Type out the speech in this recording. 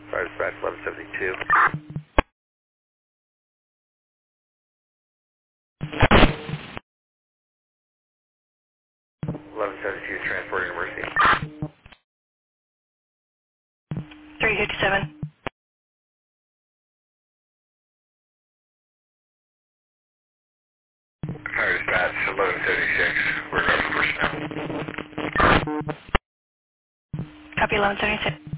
Fire dispatch 1172. 1172 transporting emergency. 357. Fire dispatch 1176. We're going for personnel. Copy 1176.